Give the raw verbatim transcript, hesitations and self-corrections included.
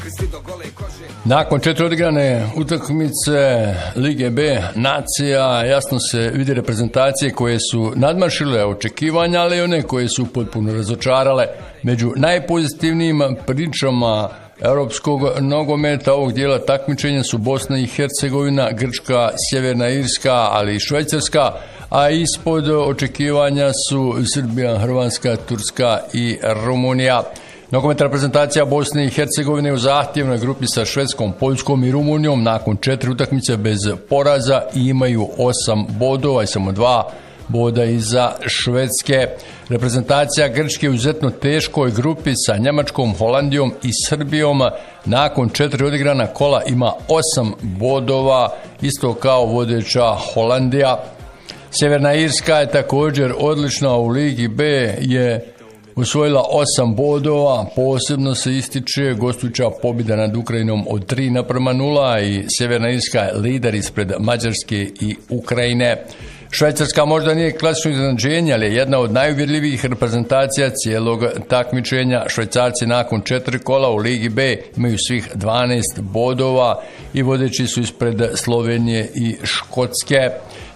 Nakon četiri odigrane utakmice Lige B nacija jasno se vidi reprezentacije koje su nadmašile očekivanja, ali i one koje su potpuno razočarale. Među najpozitivnijim pričama europskog nogometa ovog dijela takmičenja su Bosna i Hercegovina, Grčka, Sjeverna Irska, ali i Švajcarska, a ispod očekivanja su Srbija, Hrvatska, Turska i Rumunija. Nogometna reprezentacija Bosne i Hercegovine u zahtjevnoj grupi sa Švedskom, Poljskom i Rumunijom nakon četiri utakmice bez poraza imaju osam bodova i samo dva boda iza Švedske. Reprezentacija Grčke u izuzetno teškoj grupi sa Njemačkom, Holandijom i Srbijom nakon četiri odigrana kola ima osam bodova, isto kao vodeća Holandija. Sjeverna Irska je također odlična u Ligi B, je osvojila osam bodova, posebno se ističe gostujuća pobjeda nad Ukrajinom od tri naprema nula i Sjeverna Irska je lider ispred Mađarske i Ukrajine. Švajcarska možda nije klasično iznenađenje, ali je jedna od najuvjerljivijih reprezentacija cijelog takmičenja. Švajcarci nakon četiri kola u Ligi B imaju svih dvanaest bodova i vodeći su ispred Slovenije i Škotske.